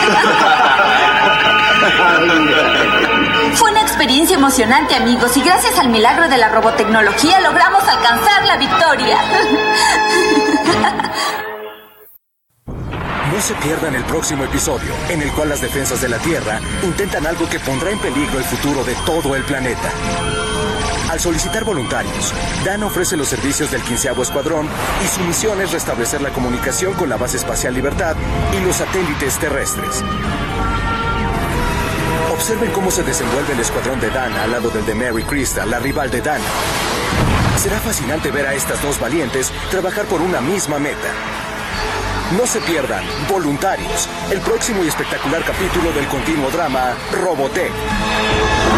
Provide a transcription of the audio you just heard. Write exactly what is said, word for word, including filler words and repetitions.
Fue una experiencia emocionante, amigos, y gracias al milagro de la robotecnología logramos alcanzar la victoria. No se pierdan el próximo episodio, en el cual las defensas de la Tierra intentan algo que pondrá en peligro el futuro de todo el planeta. Al solicitar voluntarios, Dan ofrece los servicios del quinceavo Escuadrón y su misión es restablecer la comunicación con la Base Espacial Libertad y los satélites terrestres. Observen cómo se desenvuelve el escuadrón de Dan al lado del de Mary Crystal, la rival de Dan. Será fascinante ver a estas dos valientes trabajar por una misma meta. No se pierdan Voluntarios, el próximo y espectacular capítulo del continuo drama Robotech.